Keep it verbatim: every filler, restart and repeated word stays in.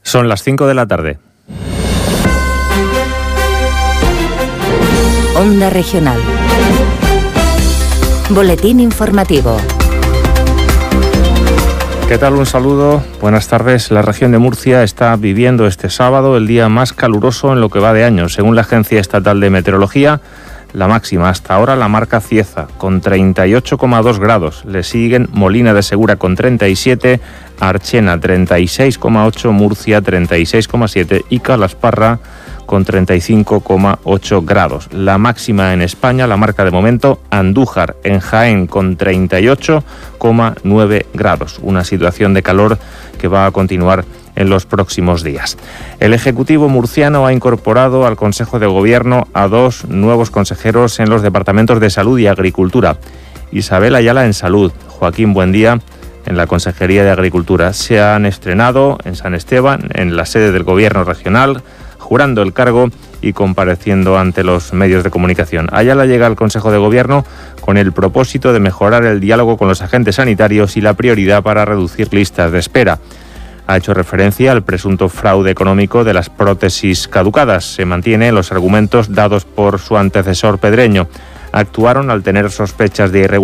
Son las cinco de la tarde. Onda Regional. Boletín informativo. ¿Qué tal? Un saludo. Buenas tardes. La región de Murcia está viviendo este sábado el día más caluroso en lo que va de año. Según la Agencia Estatal de Meteorología, la máxima hasta ahora la marca Cieza, con treinta y ocho coma dos grados. Le siguen Molina de Segura con treinta y siete, Archena treinta y seis coma ocho, Murcia treinta y seis coma siete y Calasparra con treinta y cinco coma ocho grados. La máxima en España, la marca de momento, Andújar en Jaén con treinta y ocho coma nueve grados. Una situación de calor que va a continuar en los próximos días. El Ejecutivo murciano ha incorporado al Consejo de Gobierno a dos nuevos consejeros en los departamentos de Salud y Agricultura. Isabel Ayala en Salud, Joaquín Buendía en la Consejería de Agricultura. Se han estrenado en San Esteban, en la sede del Gobierno regional, jurando el cargo y compareciendo ante los medios de comunicación. Ayala llega al Consejo de Gobierno con el propósito de mejorar el diálogo con los agentes sanitarios y la prioridad para reducir listas de espera. Ha hecho referencia al presunto fraude económico de las prótesis caducadas. Se mantienen los argumentos dados por su antecesor Pedreño. Actuaron al tener sospechas de irregularidad